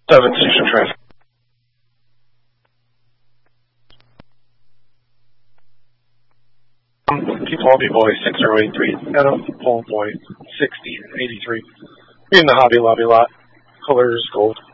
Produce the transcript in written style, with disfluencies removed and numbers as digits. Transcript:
7 station traffic. T12 boy 6083, Adam, Paul boy 6083. In the Hobby Lobby lot, colors gold.